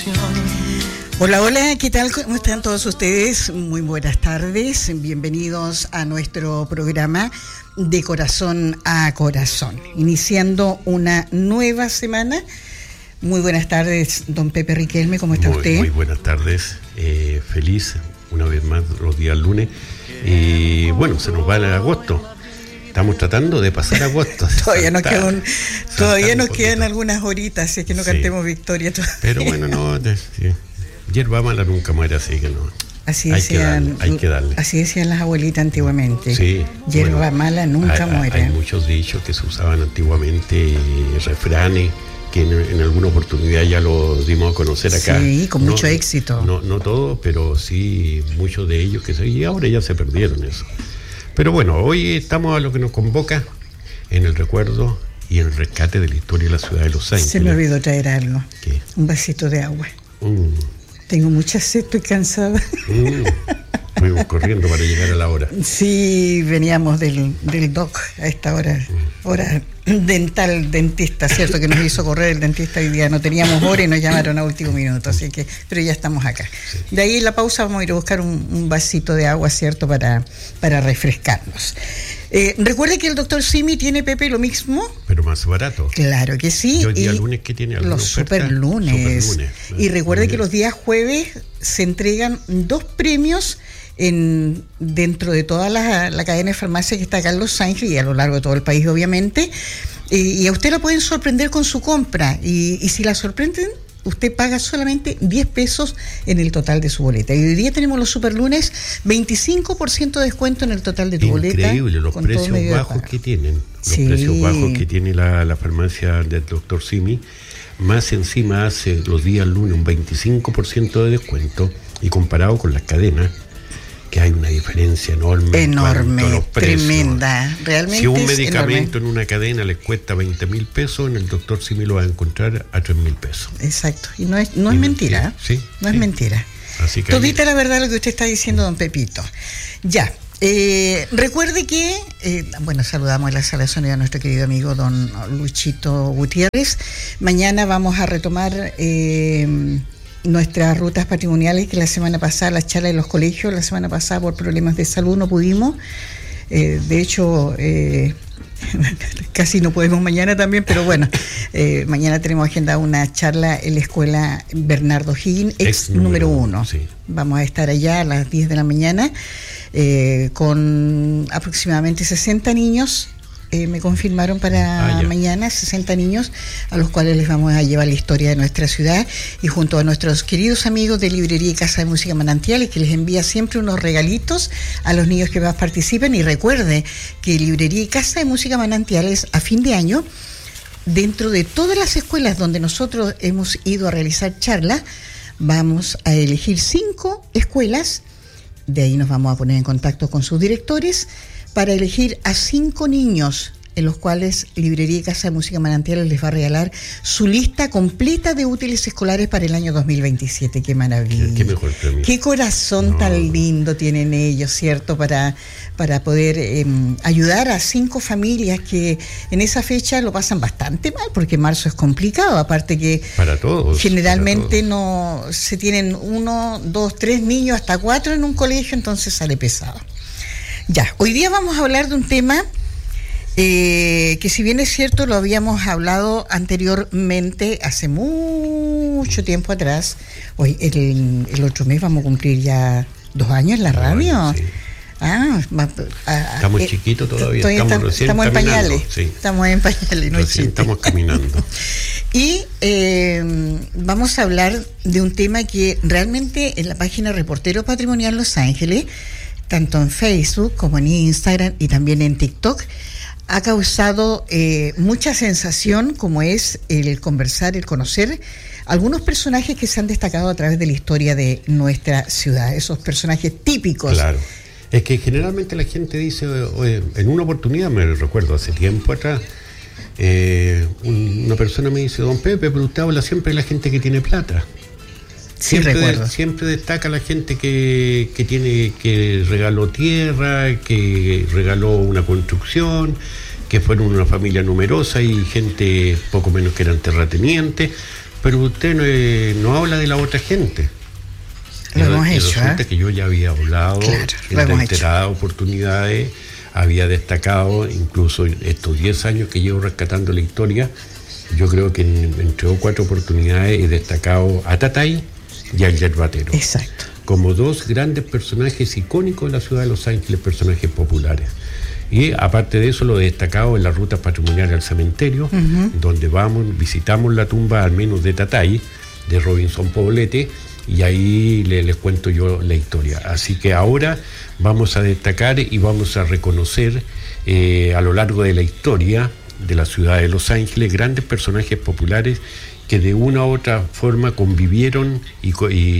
Hola, hola, ¿qué tal? ¿Cómo están todos ustedes? Muy buenas tardes, bienvenidos a nuestro programa De Corazón a Corazón, iniciando una nueva semana. Muy buenas tardes, don Pepe Riquelme, ¿cómo está usted? Muy buenas tardes, feliz una vez más los días lunes. Y bueno, se nos va el agosto. Estamos tratando de pasar agosto. Todavía nos quedan algunas horitas, así que no cantemos victoria. Pero bueno, no, hierba mala nunca muere, así que no. Hay que darle. Así decían las abuelitas antiguamente. Sí. Hierba mala nunca muere. Hay muchos dichos que se usaban antiguamente, refranes, que en alguna oportunidad ya los dimos a conocer acá. Sí, con mucho éxito. No todos, pero sí muchos de ellos y ahora ya se perdieron eso. Pero bueno, hoy estamos a lo que nos convoca en el recuerdo y en el rescate de la historia de la ciudad de Los Ángeles. Se me olvidó traer algo. ¿Qué? Un vasito de agua. Tengo mucha sed, estoy cansada. Fuimos corriendo para llegar a la hora. Sí, veníamos del doc a esta hora. Hora dentista, ¿cierto? Que nos hizo correr el dentista hoy día. No teníamos hora y nos llamaron a último minuto, así que, pero ya estamos acá. Sí. De ahí en la pausa vamos a ir a buscar un vasito de agua, ¿cierto? Para refrescarnos. Recuerde que el doctor Simi tiene, Pepe, lo mismo. Pero más barato. Claro que sí. Y hoy día lunes, ¿qué tiene? Los superlunes. Y recuerde que los días jueves se entregan 2 premios dentro de toda la cadena de farmacia que está acá en Los Ángeles y a lo largo de todo el país, obviamente. Y a usted la pueden sorprender con su compra. Y si la sorprenden, usted paga solamente 10 pesos en el total de su boleta. Y hoy día tenemos los superlunes, 25% de descuento en el total de tu boleta. Increíble, los precios bajos que tienen. Los precios bajos que tiene la farmacia del doctor Simi. Más encima hace los días lunes un 25% de descuento. Y comparado con las cadenas, que hay una diferencia enorme, tremenda, realmente. Si un medicamento en una cadena les cuesta 20,000 pesos, en el doctor Simi lo va a encontrar a 3,000 pesos. Exacto, y no es mentira. Sí, no es mentira. Así que todita la verdad lo que usted está diciendo, don Pepito. Ya, recuerde que, saludamos en la sala de sonido a nuestro querido amigo don Luchito Gutiérrez. Mañana vamos a retomar nuestras rutas patrimoniales, que la semana pasada, las charlas de los colegios, la semana pasada por problemas de salud no pudimos. De hecho, casi no podemos mañana también, pero bueno, mañana tenemos agendada una charla en la escuela Bernardo Higgins, ex número 1. Sí. Vamos a estar allá a las 10 de la mañana con aproximadamente 60 niños. Me confirmaron para mañana 60 niños a los cuales les vamos a llevar la historia de nuestra ciudad y junto a nuestros queridos amigos de Librería y Casa de Música Manantiales, que les envía siempre unos regalitos a los niños que más participen. Y recuerde que Librería y Casa de Música Manantiales a fin de año, dentro de todas las escuelas donde nosotros hemos ido a realizar charlas, vamos a elegir 5 escuelas. De ahí nos vamos a poner en contacto con sus directores para elegir a 5 niños en los cuales Librería y Casa de Música Manantiales les va a regalar su lista completa de útiles escolares para el año 2027. ¡Qué maravilla! ¡Qué mejor premio! ¡Qué corazón tan lindo tienen ellos, cierto? Para poder ayudar a 5 familias que en esa fecha lo pasan bastante mal, porque marzo es complicado, aparte que para todos, generalmente no se tienen 1, 2, 3 niños, hasta 4 en un colegio, entonces sale pesado. Ya, hoy día vamos a hablar de un tema que si bien es cierto lo habíamos hablado anteriormente, hace mucho tiempo atrás. Hoy el otro mes vamos a cumplir ya 2 años en la radio. Sí. Estamos chiquitos todavía, estamos en pañales. Sí. Estamos en pañales, no es chiste. Estamos caminando. Y vamos a hablar de un tema que realmente en la página Reportero Patrimonial Los Ángeles, tanto en Facebook como en Instagram y también en TikTok, ha causado mucha sensación, como es el conversar, el conocer algunos personajes que se han destacado a través de la historia de nuestra ciudad, esos personajes típicos. Claro, es que generalmente la gente dice, en una oportunidad, me recuerdo hace tiempo atrás, una persona me dice: don Pepe, pero usted habla siempre de la gente que tiene plata. Siempre destaca la gente que regaló tierra, que regaló una construcción, que fueron una familia numerosa y gente poco menos que eran terratenientes, pero usted no habla de la otra gente. Lo hemos hecho. Resulta que yo ya había hablado en reiteradas oportunidades, había destacado, incluso estos 10 años que llevo rescatando la historia, yo creo que en 3 o 4 oportunidades he destacado a Tatay y al Yerbatero. Exacto. Como 2 grandes personajes icónicos de la ciudad de Los Ángeles, personajes populares. Y aparte de eso lo he destacado en la ruta patrimonial al cementerio, donde visitamos la tumba al menos de Tatay, de Robinson Poblete, y ahí les cuento yo la historia. Así que ahora vamos a destacar y vamos a reconocer a lo largo de la historia de la ciudad de Los Ángeles grandes personajes populares que de una u otra forma convivieron y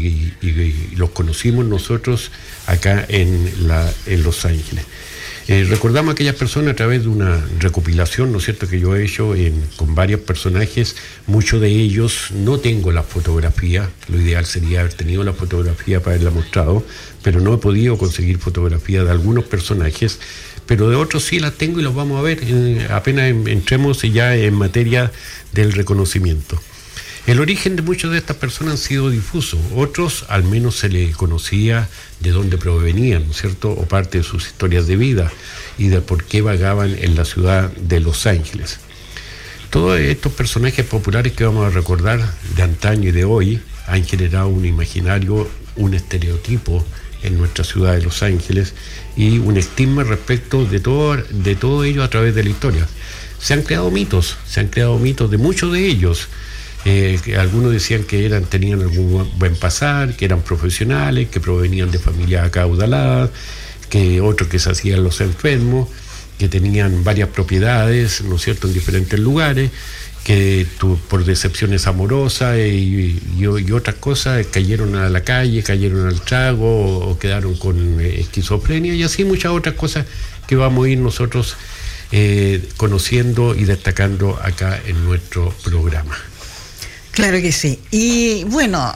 los conocimos nosotros acá en Los Ángeles. Recordamos a aquellas personas a través de una recopilación, ¿no es cierto?, que yo he hecho con varios personajes. Muchos de ellos no tengo la fotografía, lo ideal sería haber tenido la fotografía para haberla mostrado, pero no he podido conseguir fotografía de algunos personajes, pero de otros sí las tengo y los vamos a ver apenas entremos ya en materia del reconocimiento. El origen de muchas de estas personas han sido difusos, otros al menos se les conocía de dónde provenían, ¿no es cierto?, o parte de sus historias de vida y de por qué vagaban en la ciudad de Los Ángeles. Todos estos personajes populares que vamos a recordar de antaño y de hoy han generado un imaginario, un estereotipo en nuestra ciudad de Los Ángeles y un estigma respecto de todo ello a través de la historia. Se han creado mitos de muchos de ellos. Que algunos decían que tenían algún buen pasar, que eran profesionales, que provenían de familias acaudaladas, que otros que se hacían los enfermos, que tenían varias propiedades, ¿no es cierto?, en diferentes lugares, que por decepciones amorosas y otras cosas cayeron a la calle, cayeron al trago o quedaron con esquizofrenia y así muchas otras cosas que vamos a ir nosotros conociendo y destacando acá en nuestro programa. Claro que sí. Y bueno,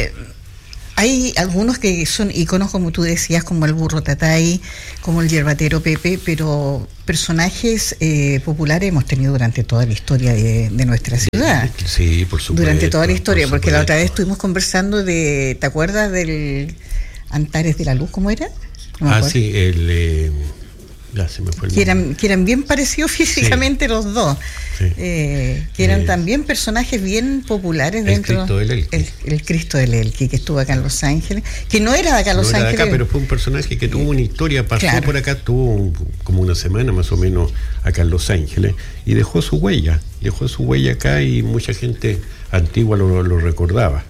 hay algunos que son íconos, como tú decías, como el burro Tatay, como el Yerbatero Pepe, pero personajes populares hemos tenido durante toda la historia de nuestra ciudad. Sí, por supuesto. Durante toda la historia, porque la otra vez estuvimos conversando ¿te acuerdas del Antares de la Luz? ¿Cómo era? No sí, ya se me fue el nombre. Que eran bien parecidos físicamente los dos. Sí. Que eran también personajes bien populares dentro. Cristo del Elqui. El Cristo del Elqui, que estuvo acá en Los Ángeles, que no era de acá en Los Ángeles. Acá, pero fue un personaje que tuvo una historia, pasó por acá, tuvo como una semana más o menos acá en Los Ángeles y dejó su huella acá y mucha gente antigua lo recordaba.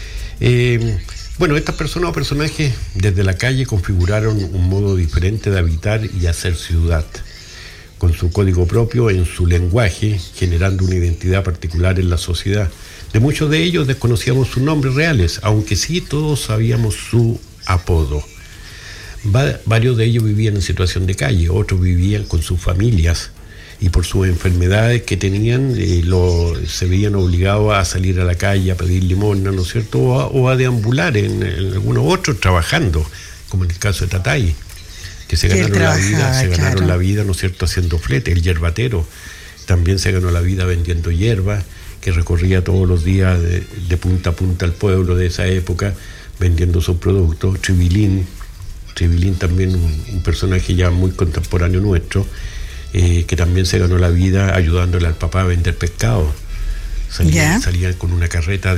Bueno, estas personas o personajes desde la calle configuraron un modo diferente de habitar y hacer ciudad, con su código propio en su lenguaje, generando una identidad particular en la sociedad. De muchos de ellos desconocíamos sus nombres reales, aunque sí todos sabíamos su apodo. Varios de ellos vivían en situación de calle, otros vivían con sus familias y por sus enfermedades que tenían se veían obligados a salir a la calle a pedir limosna, ¿no es cierto?, o a deambular en algunos otros trabajando, como en el caso de Tatay, que se ganaron la vida, ¿no es cierto?, haciendo flete. El Yerbatero también se ganó la vida vendiendo hierba, que recorría todos los días de punta a punta al pueblo de esa época vendiendo sus productos. Tribilín también un personaje ya muy contemporáneo nuestro, que también se ganó la vida ayudándole al papá a vender pescado. Salían con una carretilla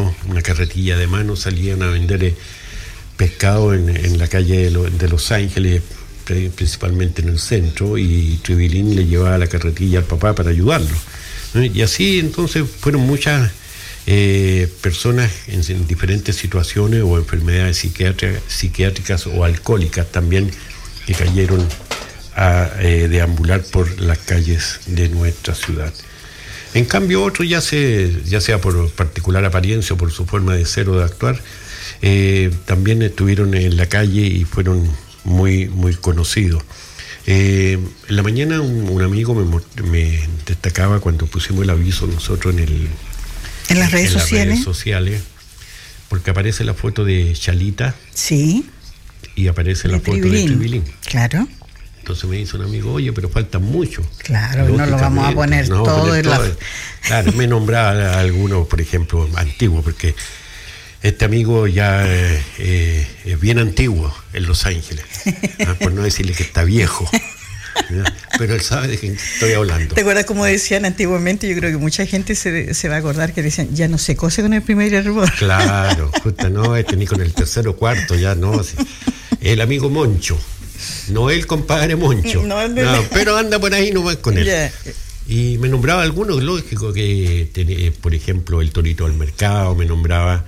de mano, salían a vender pescado en la calle de Los Ángeles, principalmente en el centro, y Tribilín le llevaba la carretilla al papá para ayudarlo, ¿no? Y así entonces fueron muchas personas en diferentes situaciones o enfermedades psiquiátricas o alcohólicas también que cayeron a deambular por las calles de nuestra ciudad. En cambio otros, ya sea por particular apariencia o por su forma de ser o de actuar, también estuvieron en la calle y fueron muy, muy conocidos. En la mañana un amigo me destacaba cuando pusimos el aviso nosotros en las redes sociales, porque aparece la foto de Chalita. Sí. Y aparece la foto de Tribilín. Claro. Entonces me dice un amigo, oye, pero faltan muchos. Claro, no lo vamos a poner todo en la... Claro, me nombraba a algunos, por ejemplo, antiguos, porque este amigo ya es bien antiguo en Los Ángeles, por no decirle que está viejo. Pero él sabe de quién estoy hablando. ¿Te acuerdas cómo decían antiguamente? Yo creo que mucha gente se va a acordar que decían, ya no se cose con el primer hervor. Claro, justo, no, ni con el tercero o cuarto, ya no. Sí. El amigo Moncho, no el compadre Moncho, no, pero anda por ahí nomás con él. Yeah. Y me nombraba algunos, lógico, que por ejemplo el Torito del Mercado, me nombró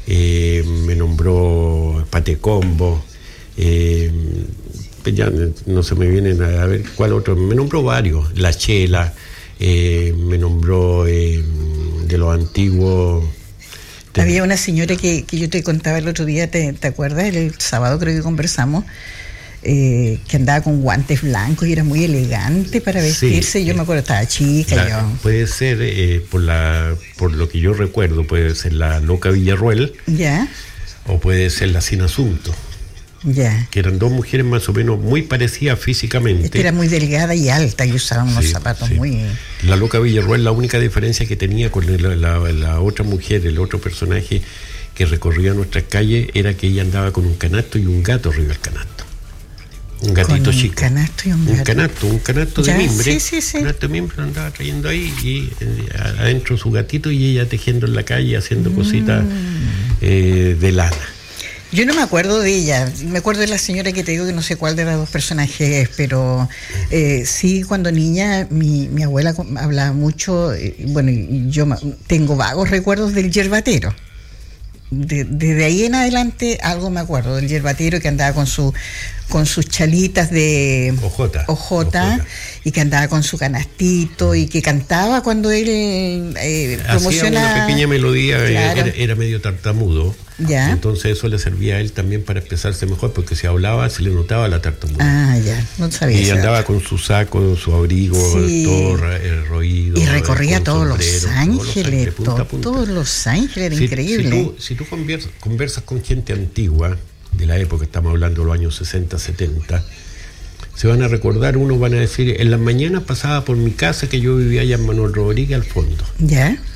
Patecombo, ya no se me vienen a ver cuál otro, me nombró varios, La Chela, me nombró de los antiguos. Había una señora que yo te contaba el otro día, ¿te acuerdas? El sábado creo que conversamos, que andaba con guantes blancos y era muy elegante para vestirse. Sí, yo me acuerdo, estaba chica. Puede ser, por lo que yo recuerdo, puede ser la Loca Villarruel, ¿ya? O puede ser la Sin Asunto. Ya. Que eran dos mujeres más o menos muy parecidas físicamente. Esta era muy delgada y alta y usaba unos zapatos muy... La Loca Villarruel, la única diferencia que tenía con la otra mujer, el otro personaje que recorría nuestras calles, era que ella andaba con un canasto y un gato arriba del canasto. Un gatito chico. Un canasto y un gato. Un canasto de mimbre. Sí. Un canasto de mimbre lo andaba trayendo ahí y adentro su gatito y ella tejiendo en la calle, haciendo cositas de lana. Yo no me acuerdo de ella, me acuerdo de la señora que te digo que no sé cuál de los dos personajes es, pero sí, cuando niña mi abuela hablaba mucho, bueno, y yo tengo vagos recuerdos del yerbatero. Desde ahí en adelante algo me acuerdo del yerbatero que andaba con sus chalitas de ojota y que andaba con su canastito y que cantaba cuando él promocionaba. Hacía una pequeña melodía, claro. Era medio tartamudo. Ya. Entonces eso le servía a él también para expresarse mejor, porque si hablaba se le notaba la tartamudez. Ya, no sabía. Y andaba con su saco, su abrigo, todo roído. Y recorría todos Los Ángeles, todos Los Ángeles, era increíble. Si tú conversas con gente antigua, de la época, estamos hablando de los años 60, 70, se van a recordar, unos van a decir, en las mañanas pasaba por mi casa, que yo vivía allá en Manuel Rodríguez al fondo. ¿Ya?